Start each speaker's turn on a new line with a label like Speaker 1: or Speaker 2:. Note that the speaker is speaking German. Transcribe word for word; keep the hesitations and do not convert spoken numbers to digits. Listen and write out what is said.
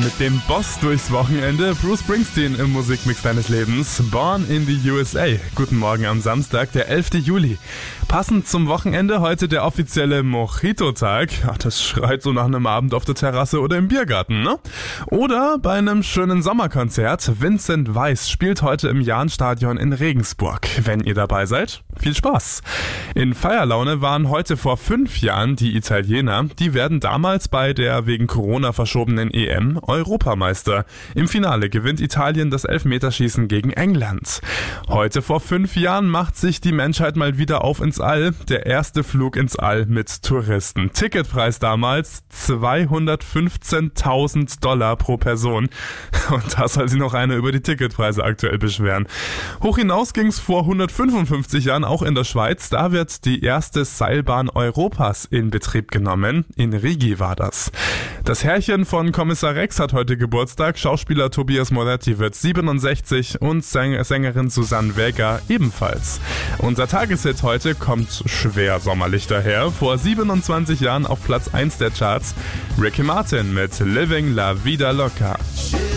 Speaker 1: mit dem Boss durchs Wochenende. Bruce Springsteen im Musikmix deines Lebens. Born in the U S A. Guten Morgen am Samstag, der elften Juli. Passend zum Wochenende heute der offizielle Mojito-Tag. Ach, das schreit so nach einem Abend auf der Terrasse oder im Biergarten, ne? Oder bei einem schönen Sommerkonzert. Vincent Weiss spielt heute im Jahnstadion in Regensburg. Wenn ihr dabei seid, viel Spaß. In Feierlaune waren heute vor fünf Jahren die Italiener. Die werden damals bei der wegen Corona verschobenen E M Europameister. Im Finale gewinnt Italien das Elfmeterschießen gegen England. Heute vor fünf Jahren macht sich die Menschheit mal wieder auf ins All. Der erste Flug ins All mit Touristen. Ticketpreis damals zweihundertfünfzehntausend Dollar pro Person. Und da soll sich noch einer über die Ticketpreise aktuell beschweren. Hoch hinaus ging's vor hundertfünfundfünfzig Jahren auch in der Schweiz. Da wird die erste Seilbahn Europas in Betrieb genommen. In Rigi war das. Das Herrchen von Kommissar Rex hat heute Geburtstag. Schauspieler Tobias Moretti wird siebenundsechzig und Sängerin Susanne Vega ebenfalls. Unser Tageshit heute kommt schwer sommerlich daher. Vor siebenundzwanzig Jahren auf Platz eins der Charts. Ricky Martin mit Living La Vida Loca.